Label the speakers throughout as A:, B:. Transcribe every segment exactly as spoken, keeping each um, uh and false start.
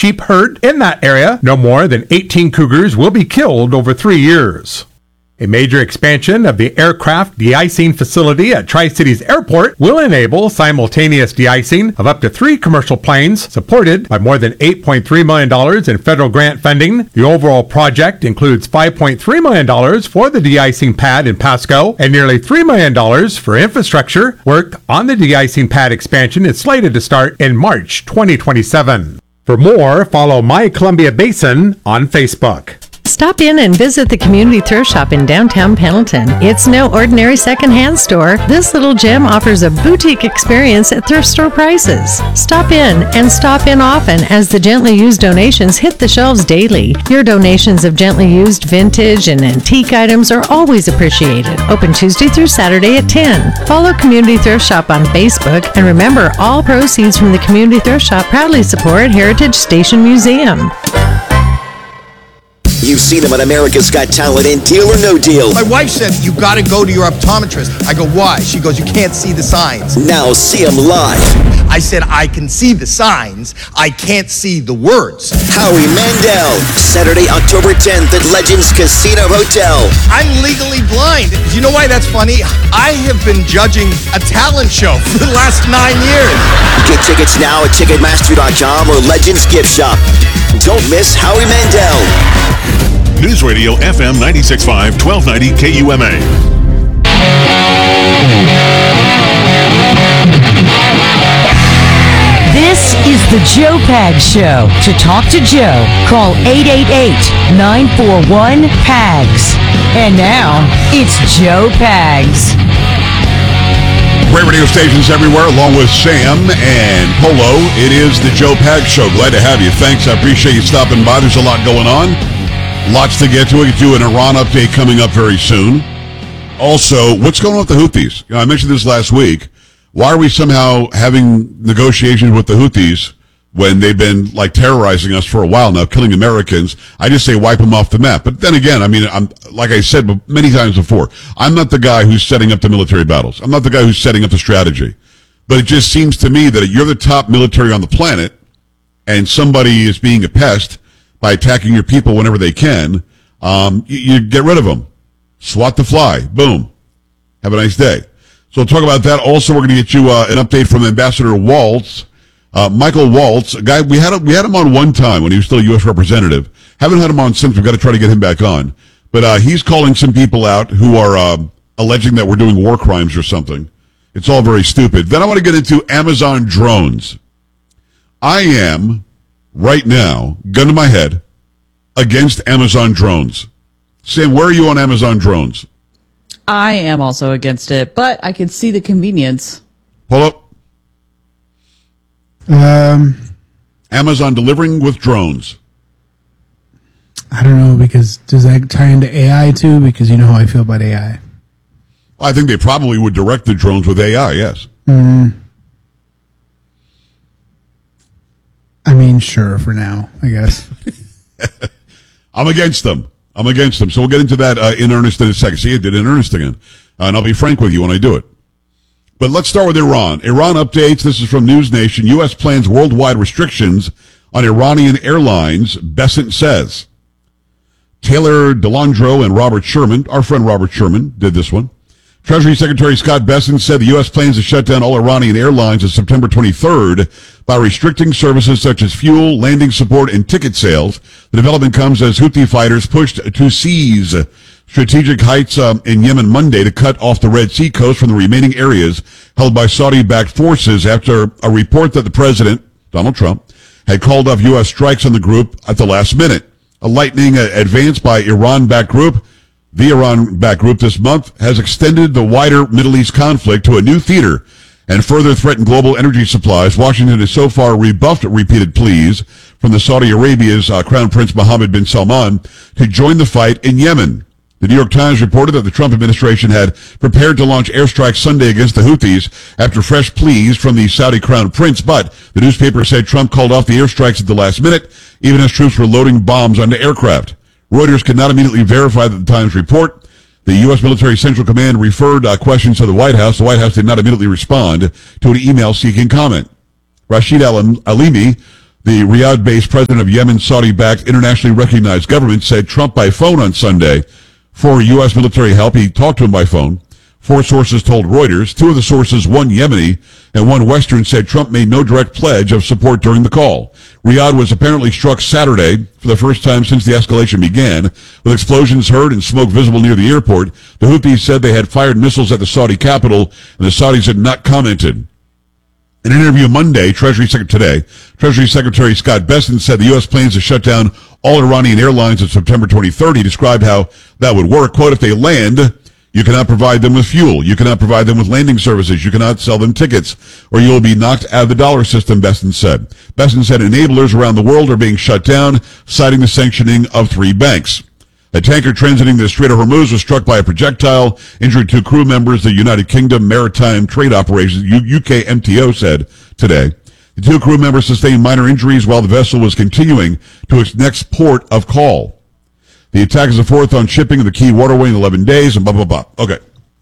A: sheep herd in that area. No more than eighteen cougars will be killed over three years. A major expansion of the aircraft de-icing facility at Tri-Cities Airport will enable simultaneous de-icing of up to three commercial planes, supported by more than eight point three million dollars in federal grant funding. The overall project includes five point three million dollars for the de-icing pad in Pasco and nearly three million dollars for infrastructure. Work on the de-icing pad expansion is slated to start in March twenty twenty-seven. For more, follow My Columbia Basin on Facebook.
B: Stop in and visit the Community Thrift Shop in downtown Pendleton. It's no ordinary secondhand store. This little gem offers a boutique experience at thrift store prices. Stop in and stop in often as the gently used donations hit the shelves daily. Your donations of gently used vintage and antique items are always appreciated. Open Tuesday through Saturday at ten. Follow Community Thrift Shop on Facebook, and remember, all proceeds from the Community Thrift Shop proudly support Heritage Station Museum.
C: You've seen him on America's Got Talent and Deal or No Deal.
D: My wife said, you gotta go to your optometrist. I go, why? She goes, you can't see the signs.
C: Now see him live.
D: I said, I can see the signs. I can't see the words.
C: Howie Mandel, Saturday, October tenth at Legends Casino Hotel.
D: I'm legally blind. You know why that's funny? I have been judging a talent show for the last nine years.
C: Get tickets now at Ticketmaster dot com or Legends Gift Shop. Don't miss Howie Mandel.
E: News Radio F M ninety-six point five, twelve ninety K U M A.
F: This is the Joe Pags Show. To talk to Joe, call eight eight eight, nine four one, P A G S. And now, it's Joe Pags.
G: Great radio stations everywhere, along with Sam and Polo. It is the Joe Pags Show. Glad to have you. Thanks. I appreciate you stopping by. There's a lot going on. Lots to get to. We get to an Iran update coming up very soon. Also, what's going on with the Houthis? You know, I mentioned this last week. Why are we somehow having negotiations with the Houthis when they've been like terrorizing us for a while now, killing Americans? I just say wipe them off the map. But then again, I mean, I'm like I said many times before, I'm not the guy who's setting up the military battles. I'm not the guy who's setting up the strategy. But it just seems to me that you're the top military on the planet, and somebody is being a pest by attacking your people whenever they can. Um, you, you get rid of them. Swat the fly. Boom. Have a nice day. So we'll talk about that. Also, we're going to get you uh, an update from Ambassador Waltz. Uh, Michael Waltz, a guy, we had, a, we had him on one time when he was still a U S representative. Haven't had him on since. We've got to try to get him back on. But uh, he's calling some people out who are uh, alleging that we're doing war crimes or something. It's all very stupid. Then I want to get into Amazon drones. I am, right now, gun to my head, against Amazon drones. Sam, where are you on Amazon drones?
H: I am also against it, but I can see the convenience.
G: Pull up.
I: Um,
G: Amazon delivering with drones.
I: I don't know, because does that tie into A I too? Because you know how I feel about A I.
G: Well, I think they probably would direct the drones with A I, yes.
I: Mm. I mean, sure, for now, I guess.
G: I'm against them. I'm against them. So we'll get into that uh, in earnest in a second. See, I did in earnest again. Uh, and I'll be frank with you when I do it. But let's start with Iran. Iran updates. This is from News Nation. U S plans worldwide restrictions on Iranian airlines, Bessent says. Taylor DeLandro and Robert Sherman, our friend Robert Sherman, did this one. Treasury Secretary Scott Bessent said the U S plans to shut down all Iranian airlines on September twenty-third by restricting services such as fuel, landing support, and ticket sales. The development comes as Houthi fighters pushed to seize strategic heights um, in Yemen Monday to cut off the Red Sea coast from the remaining areas held by Saudi-backed forces after a report that the president, Donald Trump, had called off U S strikes on the group at the last minute. A lightning uh, advance by Iran-backed group, the Iran-backed group this month, has extended the wider Middle East conflict to a new theater and further threatened global energy supplies. Washington has so far rebuffed repeated pleas from the Saudi Arabia's uh, Crown Prince Mohammed bin Salman to join the fight in Yemen. The New York Times reported that the Trump administration had prepared to launch airstrikes Sunday against the Houthis after fresh pleas from the Saudi Crown Prince, but the newspaper said Trump called off the airstrikes at the last minute, even as troops were loading bombs onto aircraft. Reuters could not immediately verify the Times report. The U S Military Central Command referred uh, questions to the White House. The White House did not immediately respond to an email seeking comment. Rashid Al-Alimi, The Riyadh-based president of Yemen's Saudi-backed internationally recognized government said Trump by phone on Sunday for U S military help. He talked to him by phone. Four sources told Reuters. Two of the sources, one Yemeni and one Western, said Trump made no direct pledge of support during the call. Riyadh was apparently struck Saturday for the first time since the escalation began, with explosions heard and smoke visible near the airport. The Houthis said they had fired missiles at the Saudi capital, and the Saudis had not commented. In an interview Monday, Treasury Secretary today, Treasury Secretary Scott Bessent said the U S plans to shut down all Iranian airlines on September twenty-third. He described how that would work. Quote, if they land, you cannot provide them with fuel. You cannot provide them with landing services. You cannot sell them tickets, or you will be knocked out of the dollar system, Bessent said. Bessent said enablers around the world are being shut down, citing the sanctioning of three banks. A tanker transiting the Strait of Hormuz was struck by a projectile, injuring two crew members, the United Kingdom Maritime Trade Operations, U K M T O, said today. The two crew members sustained minor injuries while the vessel was continuing to its next port of call. The attack is the fourth on shipping in the key waterway in eleven days, and blah, blah, blah. Okay.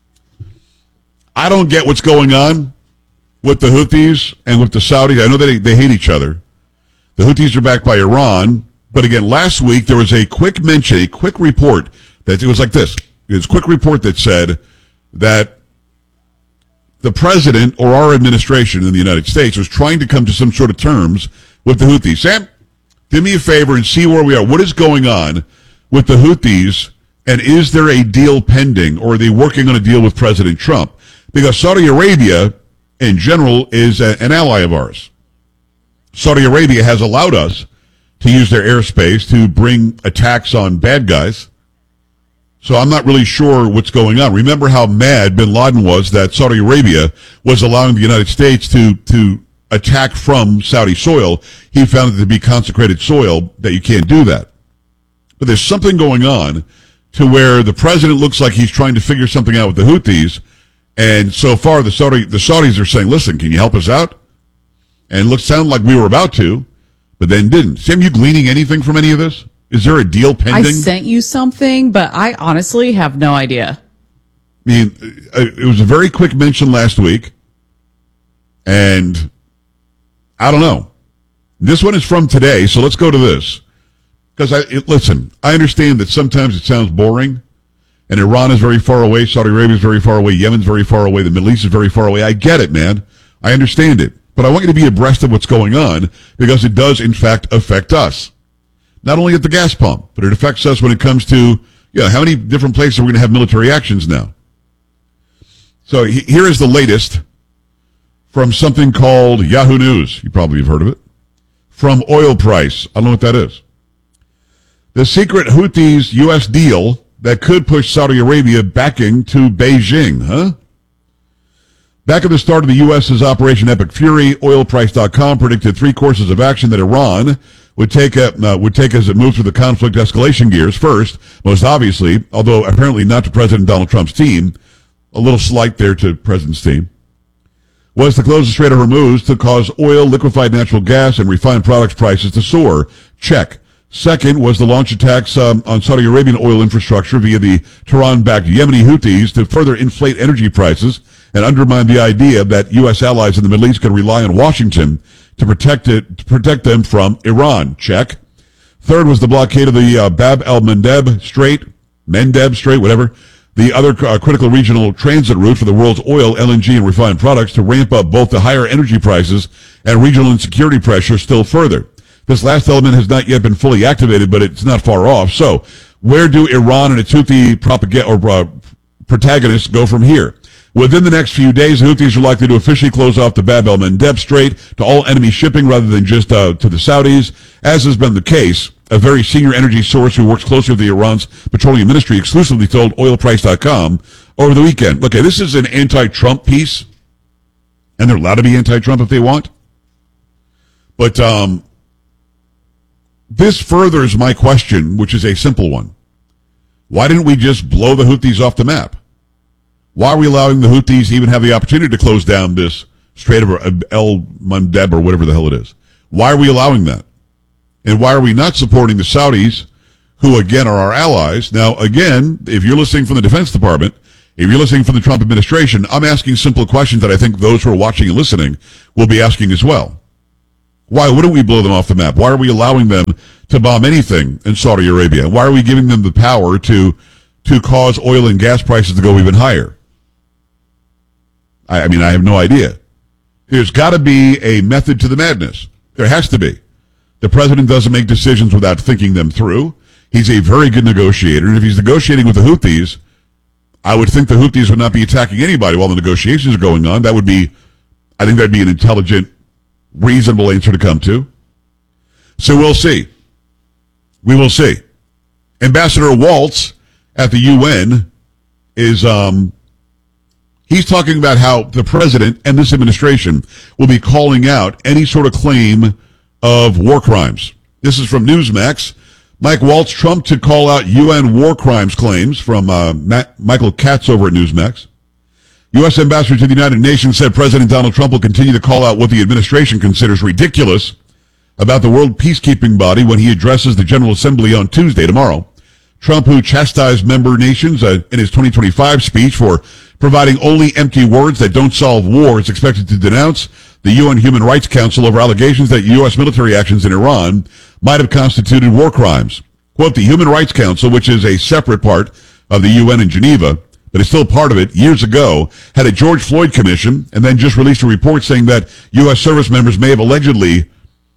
G: I don't get what's going on with the Houthis and with the Saudis. I know they, they hate each other. The Houthis are backed by Iran. But again, last week there was a quick mention, a quick report that it was like this. It was a quick report that said that the president or our administration in the United States was trying to come to some sort of terms with the Houthis. Sam, do me a favor and see where we are. What is going on with the Houthis, and is there a deal pending, or are they working on a deal with President Trump? Because Saudi Arabia, in general, is a, an ally of ours. Saudi Arabia has allowed us to use their airspace to bring attacks on bad guys. So I'm not really sure what's going on. Remember how mad bin Laden was that Saudi Arabia was allowing the United States to, to attack from Saudi soil. He found it to be consecrated soil, that you can't do that. But there's something going on to where the president looks like he's trying to figure something out with the Houthis. And so far, the Saudi the Saudis are saying, listen, can you help us out? And it looks sound like we were about to, but then didn't. Sam, you gleaning anything from any of this? Is there a deal pending?
H: I sent you something, but I honestly have no idea.
G: I mean, it was a very quick mention last week. And I don't know. This one is from today, so let's go to this. Because, I it, listen, I understand that sometimes it sounds boring, and Iran is very far away, Saudi Arabia is very far away, Yemen's very far away, the Middle East is very far away. I get it, man. I understand it. But I want you to be abreast of what's going on, because it does, in fact, affect us. Not only at the gas pump, but it affects us when it comes to, you know, how many different places are we going to have military actions now? So he, here is the latest from something called Yahoo News. You probably have heard of it. From oil price. I don't know what that is. The secret Houthis U S deal that could push Saudi Arabia backing to Beijing, huh? Back at the start of the U S's Operation Epic Fury, oil price dot com predicted three courses of action that Iran would take up, uh, would take as it moves through the conflict escalation gears. First, most obviously, although apparently not to President Donald Trump's team, a little slight there to President's team, was to close the Strait of Hormuz to cause oil, liquefied natural gas, and refined products prices to soar. Check. Second was the launch attacks um, on Saudi Arabian oil infrastructure via the Tehran-backed Yemeni Houthis to further inflate energy prices and undermine the idea that U S allies in the Middle East could rely on Washington to protect it, to protect them from Iran. Check. Third was the blockade of the uh, Bab el-Mandeb Strait, Mendeb Strait, whatever, the other uh, critical regional transit route for the world's oil, L N G, and refined products to ramp up both the higher energy prices and regional insecurity pressure still further. This last element has not yet been fully activated, but it's not far off. So where do Iran and its Houthi propaganda or uh, protagonists go from here? Within the next few days, the Houthis are likely to officially close off the Bab el-Mandeb Strait to all enemy shipping rather than just uh, to the Saudis, as has been the case. A very senior energy source who works closely with the Iran's petroleum ministry exclusively told oil price dot com over the weekend. Okay, this is an anti-Trump piece, and they're allowed to be anti-Trump if they want. But um, this furthers my question, which is a simple one. Why didn't we just blow the Houthis off the map? Why are we allowing the Houthis to even have the opportunity to close down this Strait of el-Mandeb or whatever the hell it is? Why are we allowing that? And why are we not supporting the Saudis, who, again, are our allies? Now, again, if you're listening from the Defense Department, if you're listening from the Trump administration, I'm asking simple questions that I think those who are watching and listening will be asking as well. Why wouldn't we blow them off the map? Why are we allowing them to bomb anything in Saudi Arabia? Why are we giving them the power to to cause oil and gas prices to go even higher? I, I mean, I have no idea. There's got to be a method to the madness. There has to be. The president doesn't make decisions without thinking them through. He's a very good negotiator, and if he's negotiating with the Houthis, I would think the Houthis would not be attacking anybody while the negotiations are going on. That would be, I think that'd be an intelligent, reasonable answer to come to. So we'll see. We will see. Ambassador Waltz at the U N is, um, he's talking about how the president and this administration will be calling out any sort of claim of war crimes. This is from Newsmax. Mike Waltz, Trump to call out U N war crimes claims from uh, Matt, Michael Katz over at Newsmax. U S Ambassador to the United Nations said President Donald Trump will continue to call out what the administration considers ridiculous about the World Peacekeeping Body when he addresses the General Assembly on Tuesday, tomorrow. Trump, who chastised member nations uh, in his twenty twenty-five speech for providing only empty words that don't solve war, is expected to denounce the U N Human Rights Council over allegations that U S military actions in Iran might have constituted war crimes. Quote, the Human Rights Council, which is a separate part of the U N in Geneva, but is still part of it, years ago, had a George Floyd commission and then just released a report saying that U S service members may have allegedly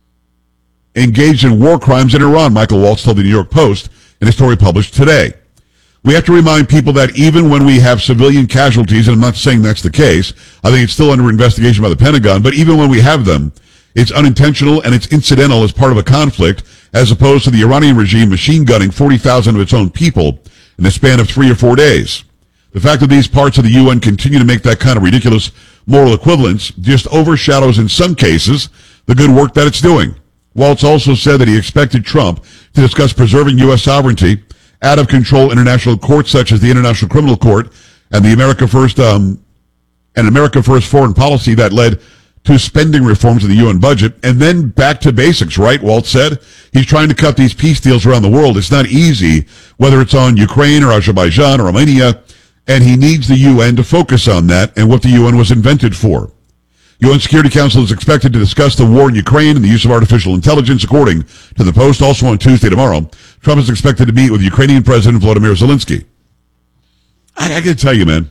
G: engaged in war crimes in Iran, Michael Waltz told the New York Post in a story published today. We have to remind people that even when we have civilian casualties, and I'm not saying that's the case, I think it's still under investigation by the Pentagon, but even when we have them, it's unintentional and it's incidental as part of a conflict, as opposed to the Iranian regime machine gunning forty thousand of its own people in the span of three or four days. The fact that these parts of the U N continue to make that kind of ridiculous moral equivalence just overshadows, in some cases, the good work that it's doing. Waltz also said that he expected Trump to discuss preserving U S sovereignty, out-of-control international courts such as the International Criminal Court, and the America First um, and America First foreign policy that led to spending reforms in the U N budget, and then back to basics, right? Waltz said he's trying to cut these peace deals around the world. It's not easy, whether it's on Ukraine or Azerbaijan or Armenia, and he needs the U N to focus on that and what the U N was invented for. U N Security Council is expected to discuss the war in Ukraine and the use of artificial intelligence, according to the Post. Also on Tuesday, tomorrow, Trump is expected to meet with Ukrainian President Volodymyr Zelensky. I, I got to tell you, man,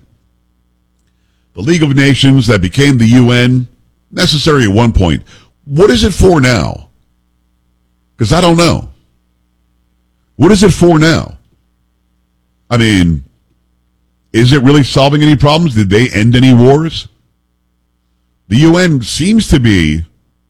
G: the League of Nations that became the U N, necessary at one point, what is it for now? Because I don't know. What is it for now? I mean, is it really solving any problems? Did they end any wars? The U N seems to be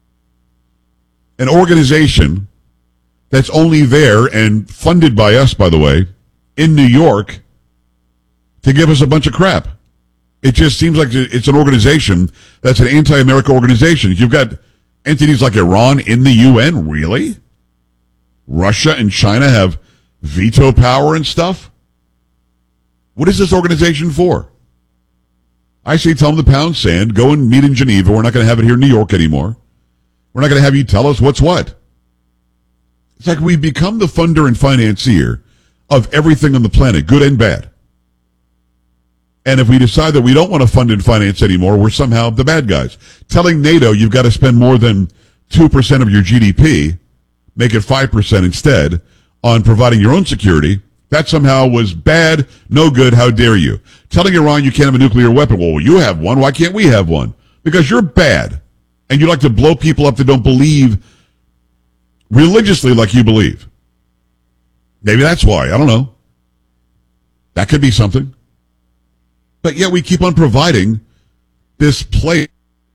G: an organization that's only there and funded by us, by the way, in New York to give us a bunch of crap. It just seems like it's an organization that's an anti-America organization. You've got entities like Iran in the U N, really? Russia and China have veto power and stuff? What is this organization for? I say tell them the pound sand, go and meet in Geneva. We're not going to have it here in New York anymore. We're not going to have you tell us what's what. It's like we've become the funder and financier of everything on the planet, good and bad. And if we decide that we don't want to fund and finance anymore, we're somehow the bad guys. Telling NATO you've got to spend more than two percent of your G D P, make it five percent instead, on providing your own security, that somehow was bad, no good, how dare you. Telling Iran you can't have a nuclear weapon. Well, you have one, why can't we have one? Because you're bad. And you like to blow people up that don't believe religiously like you believe. Maybe that's why, I don't know. That could be something. But yet we keep on providing this play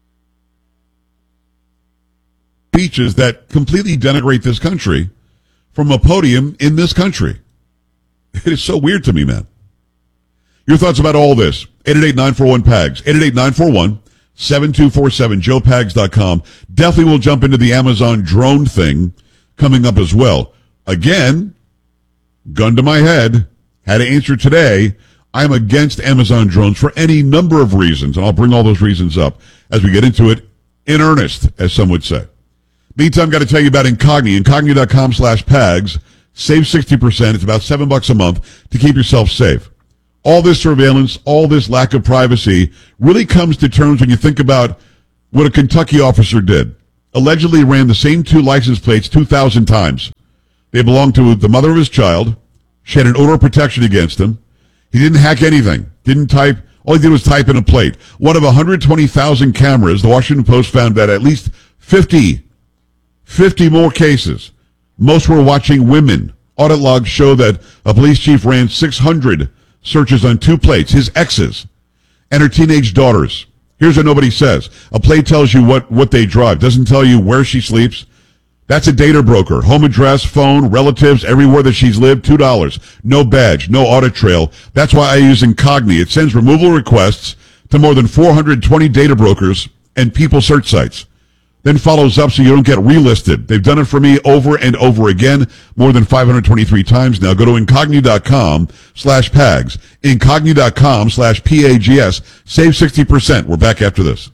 G: speeches that completely denigrate this country from a podium in this country. It is so weird to me, man. Your thoughts about all this? eight eight eight, nine four one, P A G S. eight eight eight, nine four one, seven two four seven, joe pags dot com. Definitely will jump into the Amazon drone thing coming up as well. Again, gun to my head, had to answer today. I'm against Amazon drones for any number of reasons, and I'll bring all those reasons up as we get into it in earnest, as some would say. Meantime, got to tell you about Incogni, incogni dot com slash pags. Save sixty percent. It's about seven bucks a month to keep yourself safe. All this surveillance, all this lack of privacy really comes to terms when you think about what a Kentucky officer did. allegedly ran the same two license plates two thousand times. They belonged to the mother of his child. She had an order of protection against him. He didn't hack anything. Didn't type. All he did was type in a plate. One of one hundred twenty thousand cameras, the Washington Post found that at least fifty, fifty more cases. Most were watching women. Audit logs show that a police chief ran six hundred searches on two plates, his exes, and her teenage daughters. Here's what nobody says. A plate tells you what, what they drive. Doesn't tell you where she sleeps. That's a data broker. Home address, phone, relatives, everywhere that she's lived, two dollars. No badge, no audit trail. That's why I use Incogni. It sends removal requests to more than four hundred twenty data brokers and people search sites. Then follows up so you don't get relisted. They've done it for me over and over again, more than five hundred twenty-three times now. Go to Incogni.com slash PAGS. Incogni.com slash P A G S. Save sixty percent. We're back after this.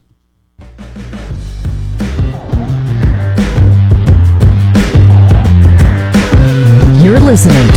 F: You're listening